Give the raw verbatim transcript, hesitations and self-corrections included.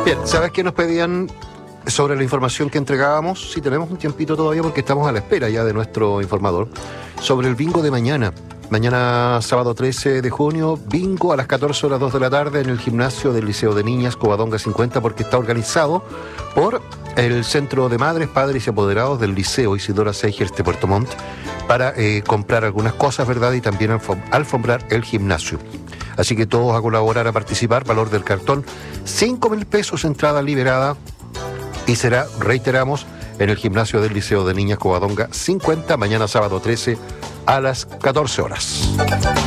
Bien, ¿sabes qué nos pedían sobre la información que entregábamos? Sí, tenemos un tiempito todavía porque estamos a la espera ya de nuestro informador. Sobre el bingo de mañana. Mañana, sábado trece de junio, bingo a las catorce horas dos de la tarde en el gimnasio del Liceo de Niñas Covadonga cincuenta, porque está organizado por el Centro de Madres, Padres y Apoderados del Liceo Isidora Segers de Puerto Montt para eh, comprar algunas cosas, ¿verdad? Y también alfom- alfombrar el gimnasio. Así que todos a colaborar, a participar, valor del cartón, cinco mil pesos, entrada liberada, y será, reiteramos, en el gimnasio del Liceo de Niñas Covadonga cincuenta, mañana sábado trece a las catorce horas.